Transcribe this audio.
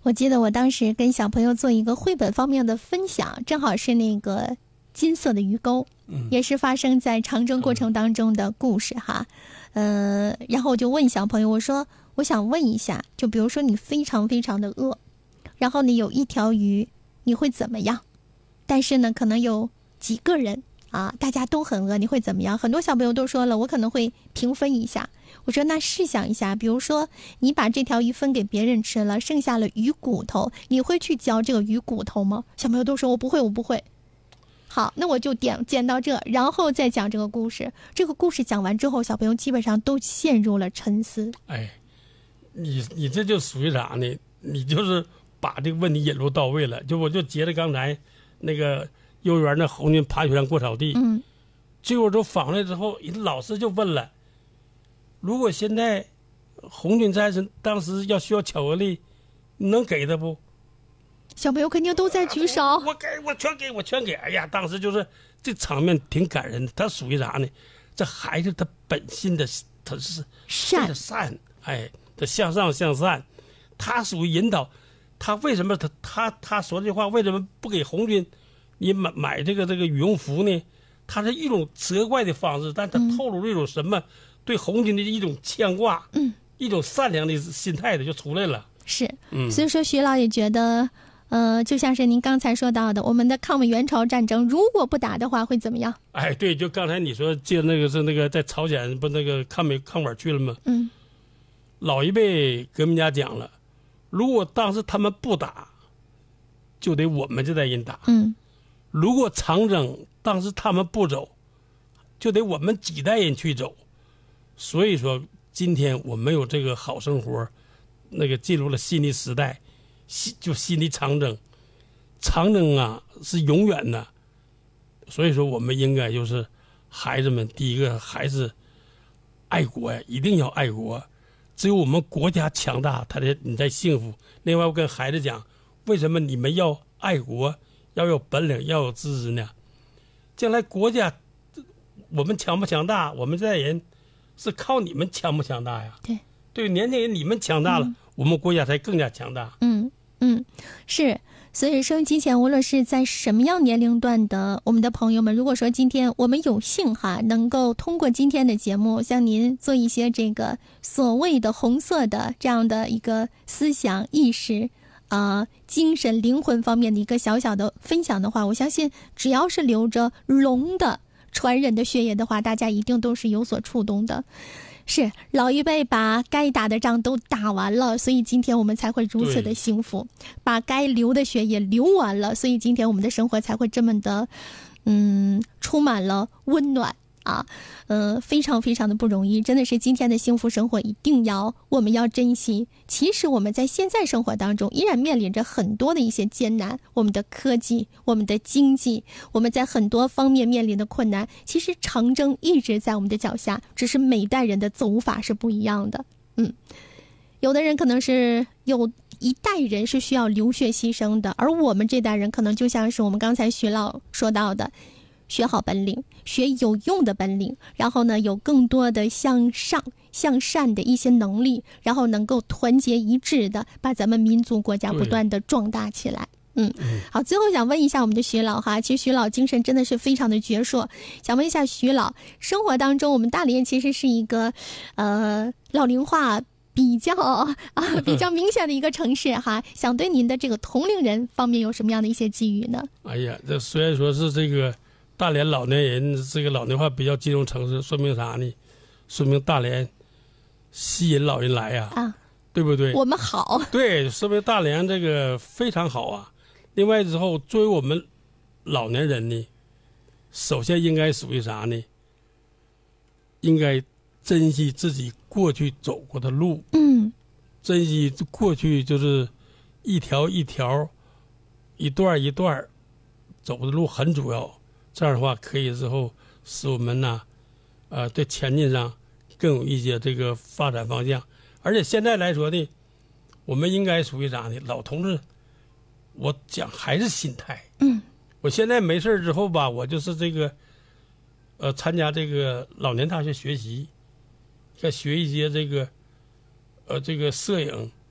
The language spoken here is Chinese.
我记得我当时跟小朋友做一个绘本方面的分享，正好是那个金色的鱼钩，也是发生在长征过程当中的故事哈。然后我就问小朋友，我说我想问一下，就比如说你非常非常的饿，然后你有一条鱼，你会怎么样？但是呢，可能有几个人啊，大家都很饿，你会怎么样？很多小朋友都说了，我可能会平分一下。我说那试想一下，比如说你把这条鱼分给别人吃了，剩下了鱼骨头，你会去嚼这个鱼骨头吗？小朋友都说我不会，我不会。好，那我就剪到这，然后再讲这个故事。这个故事讲完之后，小朋友基本上都陷入了沉思。 哎，你这就属于啥呢？你就是把这个问题引入到位了。我就接着刚才那个幼儿园的红军爬雪过草地，结果就访来之后，人老师就问了。如果现在红军战士当时需要巧克力，你能给他不？ 小朋友肯定都在举手。 我全给。哎呀，当时就是这场面挺感人的。他属于啥呢？这孩子他本性的他是善，哎，他向上向善，他属于引导。他为什么他说这话为什么不给红军你买这个羽绒服呢？他是一种责怪的方式，但他透露了一种什么？对红军的一种牵挂，一种善良的心态的就出来了。 是，所以说徐老也觉得，就像是您刚才说到的，我们的抗美援朝战争如果不打的话会怎么样？ 哎，对，就刚才你说借那个是那个在朝鲜不那个抗美去了吗？老一辈革命家讲了，如果当时他们不打，就得我们这代人打。如果长征当时他们不走，就得我们几代人去走。所以说，今天我们有这个好生活，那个进入了新的时代，新的长征，长征啊是永远的。所以说，我们应该就是孩子们，第一个还是爱国呀，一定要爱国。只有我们国家强大，你才幸福。另外，我跟孩子讲，为什么你们要爱国，要有本领，要有知识呢？将来国家我们强不强大，我们这代人。是靠你们强不强大呀？对，年轻人你们强大了，我们国家才更加强大。 是。所以收音机前无论是在什么样年龄段的我们的朋友们，如果说今天我们有幸能够通过今天的节目向您做一些这个所谓的红色的这样的一个思想意识精神灵魂方面的一个小小的分享的话，我相信只要是流着龙的传人的血液的话，大家一定都是有所触动的。是老一辈把该打的仗都打完了，所以今天我们才会如此的幸福，把该流的血液流完了，所以今天我们的生活才会这么的充满了温暖非常非常的不容易，真的是今天的幸福生活我们要珍惜。其实我们在现在生活当中依然面临着很多的一些艰难，我们的科技，我们的经济，我们在很多方面面临的困难，其实长征一直在我们的脚下，只是每代人的走法是不一样的。有的人可能是有一代人是需要流血牺牲的，而我们这代人可能就像是我们刚才徐老说到的，学好本领，学有用的本领，然后呢有更多的向上向善的一些能力，然后能够团结一致的把咱们民族国家不断的壮大起来。好，最后想问一下我们的徐老其实徐老精神真的是非常的矍铄，想问一下徐老，生活当中我们大连其实是一个老龄化比较明显的一个城市想对您的这个同龄人方面有什么样的一些寄语呢？ 哎呀，这虽然说是这个大连老年人这个老龄化比较集中城市，说明啥呢？说明大连吸引老人来对不对？ 我们好， 对，说明大连这个非常好啊。另外之后，作为我们老年人呢，首先应该属于啥呢？应该珍惜自己过去走过的路，珍惜过去就是一条一条、一段一段走的路很主要。这样的话，可以之后使我们在前进上更有一些这个发展方向。而且现在来说呢，我们应该属于啥呢？老同志，我讲还是心态。我现在没事之后吧，我就是这个参加这个老年大学学习，再学一些这个摄影，